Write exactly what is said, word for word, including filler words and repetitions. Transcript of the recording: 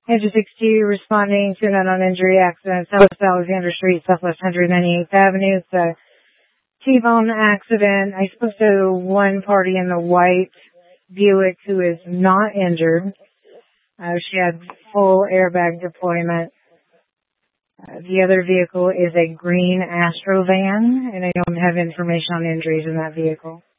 Engine sixty-two responding to an unknown injury accident, Southwest Alexander Street, Southwest one hundred ninety-eighth Avenue. It's a T-bone accident. I spoke to one party in the white Buick who is not injured. Uh, she had full airbag deployment. Uh, the other vehicle is a green Astro van, and I don't have information on injuries in that vehicle.